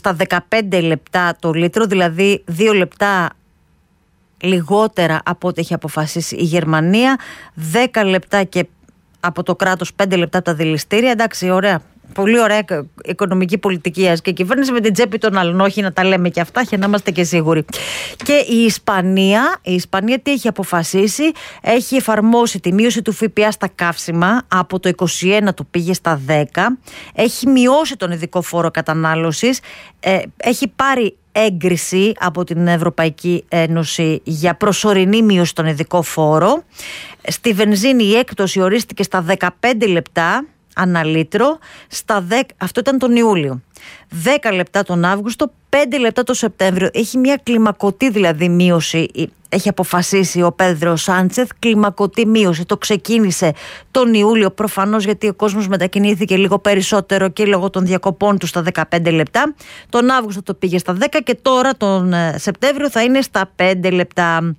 στα 15 λεπτά το λίτρο, δηλαδή 2 λεπτά λιγότερα από ό,τι έχει αποφασίσει η Γερμανία, 10 λεπτά και από το κράτος 5 λεπτά τα δηληστήρια. Εντάξει, ωραία. Πολύ ωραία οικονομική πολιτική και κυβέρνηση, με την τσέπη των άλλων. Όχι να τα λέμε και αυτά, για να είμαστε και σίγουροι. Και η Ισπανία τι έχει αποφασίσει? Έχει εφαρμόσει τη μείωση του ΦΠΑ στα καύσιμα, από το 21 το πήγε στα 10. Έχει μειώσει τον ειδικό φόρο κατανάλωσης. Έχει πάρει έγκριση από την Ευρωπαϊκή Ένωση για προσωρινή μείωση στον ειδικό φόρο. Στη βενζίνη η έκπτωση ορίστηκε στα 15 λεπτά ανά λίτρο, αυτό ήταν τον Ιούλιο. 10 λεπτά τον Αύγουστο, 5 λεπτά τον Σεπτέμβριο. Έχει μια κλιμακωτή δηλαδή μείωση, έχει αποφασίσει ο Πέδρο Σάντσεθ, κλιμακωτή μείωση. Το ξεκίνησε τον Ιούλιο, προφανώς γιατί ο κόσμος μετακινήθηκε λίγο περισσότερο και λόγω των διακοπών του στα 15 λεπτά. Τον Αύγουστο το πήγε στα 10 και τώρα τον Σεπτέμβριο θα είναι στα 5 λεπτά.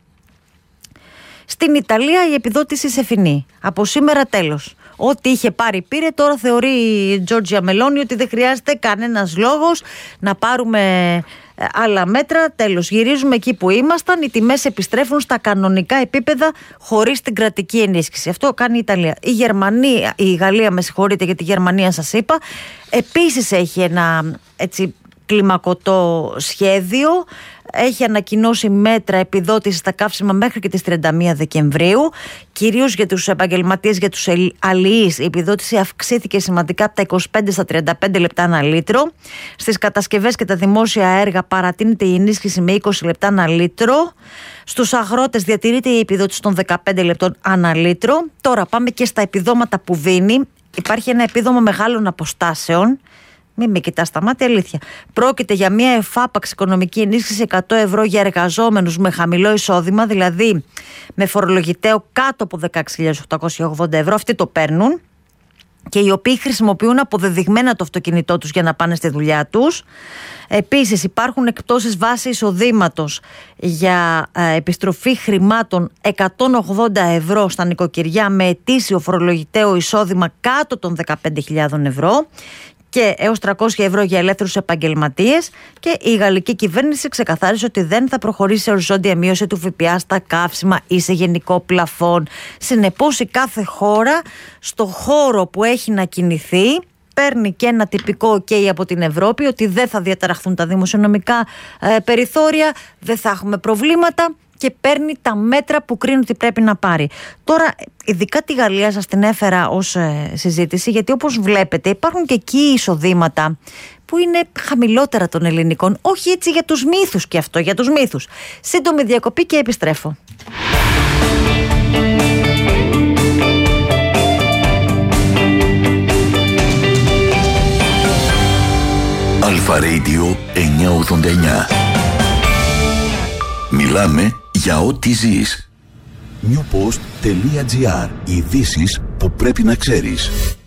Στην Ιταλία η επιδότηση σε φοινή. Από σήμερα τέλος. Ό,τι είχε πάρει πήρε. Τώρα θεωρεί η Τζόρτζια Μελόνι ότι δεν χρειάζεται κανένας λόγος να πάρουμε άλλα μέτρα. Τέλος. Γυρίζουμε εκεί που ήμασταν. Οι τιμές επιστρέφουν στα κανονικά επίπεδα χωρίς την κρατική ενίσχυση. Αυτό κάνει η Ιταλία. Η Γαλλία, με συγχωρείτε, για τη Γερμανία σας είπα, επίσης έχει ένα έτσι κλιμακωτό σχέδιο. Έχει ανακοινώσει μέτρα επιδότησης στα καύσιμα μέχρι και τις 31 Δεκεμβρίου. Κυρίως για τους επαγγελματίες, για τους αλληλείς, η επιδότηση αυξήθηκε σημαντικά από τα 25 στα 35 λεπτά ανά λίτρο. Στις κατασκευές και τα δημόσια έργα παρατείνεται η ενίσχυση με 20 λεπτά ανά λίτρο. Στους αγρότες διατηρείται η επιδότηση των 15 λεπτών ανά λίτρο. Τώρα πάμε και στα επιδόματα που δίνει. Υπάρχει ένα επίδομα μεγάλων αποστάσεων. Μην με κοιτάς στα μάτια, αλήθεια. Πρόκειται για μια εφάπαξ οικονομική ενίσχυση 100 ευρώ για εργαζόμενους με χαμηλό εισόδημα, δηλαδή με φορολογητέο κάτω από 16.880 ευρώ. Αυτοί το παίρνουν και οι οποίοι χρησιμοποιούν αποδεδειγμένα το αυτοκίνητό τους για να πάνε στη δουλειά τους. Επίσης υπάρχουν εκπτώσεις βάση εισοδήματος για επιστροφή χρημάτων 180 ευρώ στα νοικοκυριά με ετήσιο φορολογητέο εισόδημα κάτω των 15.000 ευρώ και έως 300 ευρώ για ελεύθερους επαγγελματίες. Και η γαλλική κυβέρνηση ξεκαθάρισε ότι δεν θα προχωρήσει σε οριζόντια μείωση του ΦΠΑ στα καύσιμα ή σε γενικό πλαφόν. Συνεπώς η κάθε χώρα στο χώρο που έχει να κινηθεί παίρνει και ένα τυπικό OK από την Ευρώπη ότι δεν θα διαταραχθούν τα δημοσιονομικά περιθώρια, δεν θα έχουμε προβλήματα, και παίρνει τα μέτρα που κρίνει ότι πρέπει να πάρει. Τώρα, ειδικά τη Γαλλία σας την έφερα ως συζήτηση, γιατί όπως βλέπετε υπάρχουν και εκεί εισοδήματα που είναι χαμηλότερα των ελληνικών. Όχι έτσι για τους μύθους και αυτό, για τους μύθους. Σύντομη διακοπή και επιστρέφω. Αλφα Radio 989. Μιλάμε για ό,τι ζεις. Newpost.gr. Ειδήσεις που πρέπει να ξέρεις.